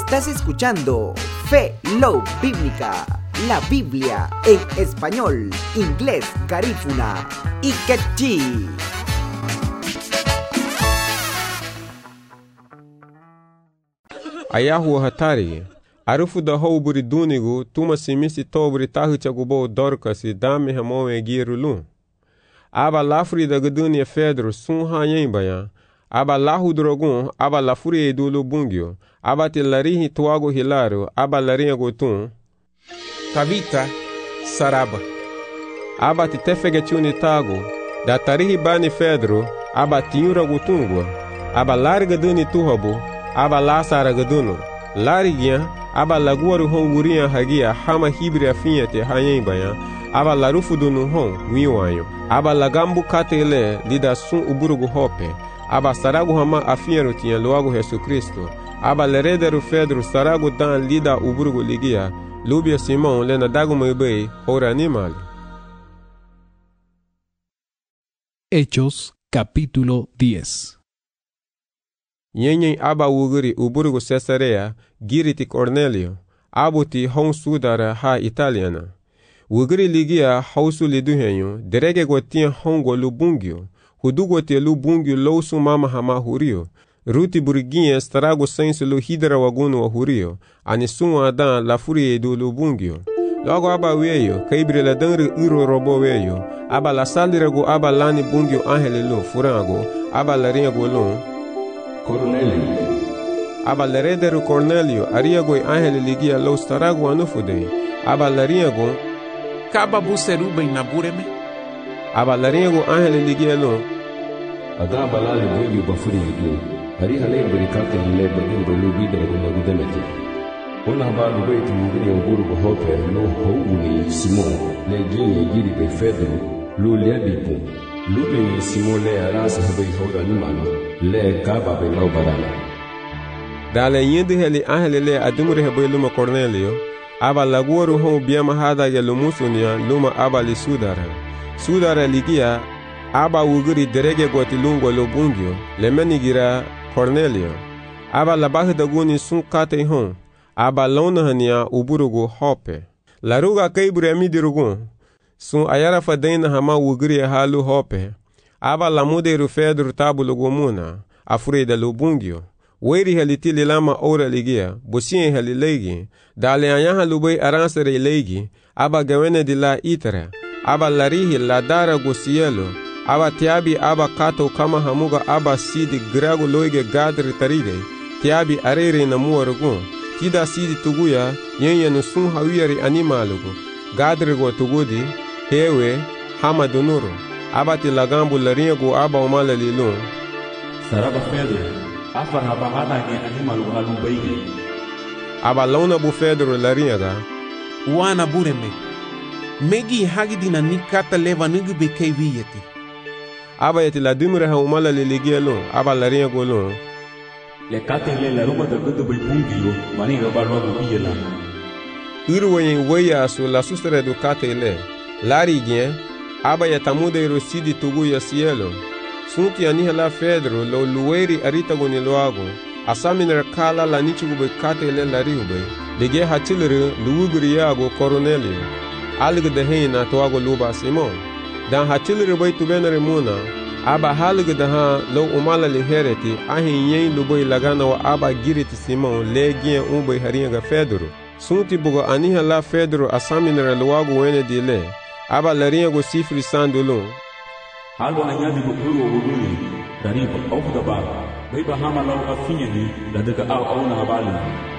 Estás escuchando Fe, Love Bíblica, la Biblia en español, inglés, garífuna y quechí. Ayahu hatari. Arufu da hou buri dunigu, tuma simisi to buri tahu chagubo dorkasi dami hamowe girulu. Aba lafuri da gudunia Fedro sun hanyen bayan. Aba lahu drogun, aba lafuri edulu bungyo. Aba te larihi tuago hilaro, aba larinha gotun. Tabita, Saraba. Aba te tefege chuni tago. Da tarihi bani Fedro, aba tiura gotungwa. Aba larga duni tuhabu, aba lasara gaduno. Larigia, aba laguaru honguria hagia, hama hibria finhete hanyen bayan. Aba larufu dunu hon, wiwanyo. Aba lagambu katele, lida sun uburugu hope. Aba saragu hama afiero tinha logo Jesus Cristo. Aba lerederu Fedro saragu dan lida uburugu ligia. Lubia Simão lena dagu mebei, ora animal. Hechos capítulo 10. Nyenyen aba uguri uburugu Cesarea, giriti Cornelio. Abuti hon sudara ha italiana. Uguri ligia hausu liduhenyo, derege gotia hongo lubungyo. Hudugo te lubungyo lousu mama hama hurio. Ruti buriguinha strago senso lu hidra wagunu wa hurio. Anisun adan la furie do lubungyo. Logo aba weyo, kaibre la danre uro robo weyo. Aba la salirago aba lani bungyo angele lu furango. Aba la ringo lu Cornelio. Aba la rederu Cornelio, ariago angele ligia lo starago anufude. Aba la ringo Kaba buseruba inabureme. Aba la ringo angele ligia lu Ada balali bungyo bafuri yidu. Hari hale berikate hile bagi lubi dari guna demete. Una habalu beitu mugini nguru hope lo houni Simon le gini giri be Fedro lo lebipu. Lubi Simon le arasa habe hora ni mano le kaba be lo barana. Dale yende heli ahele le adumure habe luma Cornelio. Aba laguoru hon biama hada ya lumusunia luma aba li sudara. Sudara ligia aba uguri derege goti lungo lo bungyo le menigira Cornelio. Aba labahi daguni sun kate hon. Aba lona hania uburugu hope. Laruga kaibure amidirugun. Sun ayara fadena hama uguri halu hope. Aba lamuderu Fedro tabulugu muna. Afure da lubungyo. Weri halitili lama ora ligia. Busien halilegi. Dale anyaha lubei aransere legi. Aba gawene di la itara. Aba larihi la dara gusielo. Aba tiabi aba kato kama hamuga aba sidi grago loige gadri tarige. Tiabi arere na muarugun. Tida sidi tuguya yenye nusun hawiyari animalugu. Gadri go tugudi. Hewe hama dunuru. Aba tilagambu laringo aba umala lilun. Saraba Fedro. Afar haba hada ge animalugu halu beige. Aba launa bu Fedro laringa. Wana bureme. Megi hagidina nikata leva nugu bekei viyeti. Aba yeti la dumre ha umala liligia lun. Aba laringo lun. Le kate le la ruba da gudu be bungyo mani roba roba biyela. Irwenye weya su la sustere du kate le. Lari gien. Aba yatamude rosidi tugu ya cielo. Sunti aniha la Fedro lo lueri arita goni loago. Asaminer kala la nichugu be kate le la riube. Lige hachilere luugri yago Cornelio. Alg de heina toago luba Simon. Dan hachilere bay tubenere muna. Aba halg de ha lo umala li hereti. Ahin yen lubay lagana wa aba giriti Simon le gien umbay haringa Fedro. Sunti bugo aniha la Fedro asaminere luago wene di le. Aba laringo sifri sandulun. Halu anyadi bukuru wuguni. Dariba ofda ba. Baiba hama lau afinyani la daga au na habali.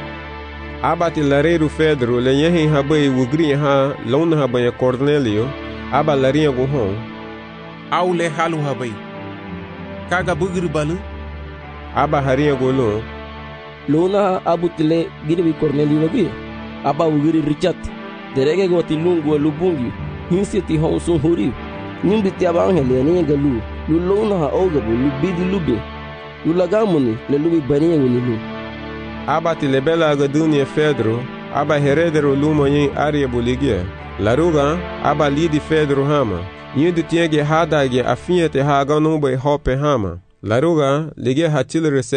Aba ti lareru Fedro le yehin habay wugri ha launa habay Cornelio. Aba laringo hon. Au le halu habai. Kaga bugiri balu. Aba haringo lun. Luna abutile giribi Cornelio wagi. Aba wugiri Richard. Derege goti lungu lubungi. Hinsiti honsun huri. Nimbiti abangele ni galu. Luna ha ogabu lubidi lubi. Lulagamuni le lubi baniye lu. Aba ti lebela agadunia Fedro. Aba heredero lumo yin arie buligia. Laruga aba lidi Fedro hama. Yindu tienge hadage afinhete haga numbe hope hama. Laruga lige hatilere